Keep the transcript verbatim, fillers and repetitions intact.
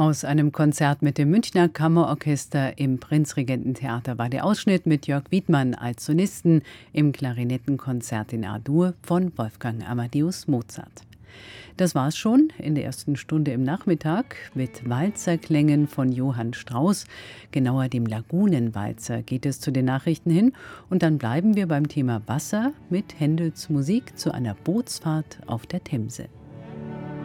Aus einem Konzert mit dem Münchner Kammerorchester im Prinzregententheater war der Ausschnitt mit Jörg Wiedmann als Solisten im Klarinettenkonzert in A-Dur von Wolfgang Amadeus Mozart. Das war's schon in der ersten Stunde im Nachmittag mit Walzerklängen von Johann Strauss. Genauer dem Lagunenwalzer geht es zu den Nachrichten hin. Und dann bleiben wir beim Thema Wasser mit Händels Musik zu einer Bootsfahrt auf der Themse.